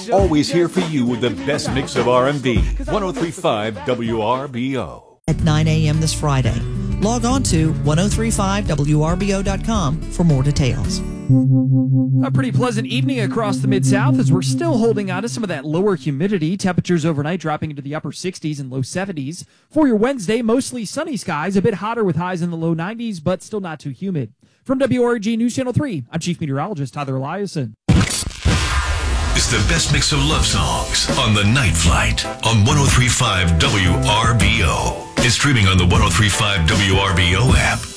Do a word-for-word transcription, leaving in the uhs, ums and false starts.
always here for you with the best mix of R and B. one oh three point five W R B O. At nine a.m. this Friday. Log on to ten thirty-five W R B O dot com for more details. A pretty pleasant evening across the Mid-South as we're still holding on to some of that lower humidity. Temperatures overnight dropping into the upper sixties and low seventies. For your Wednesday, mostly sunny skies, a bit hotter with highs in the low nineties, but still not too humid. From W R G News Channel three, I'm Chief Meteorologist Tyler Eliason. It's the best mix of love songs on The Night Flight on one oh three point five W R B O. It's streaming on the one oh three point five W R B O app.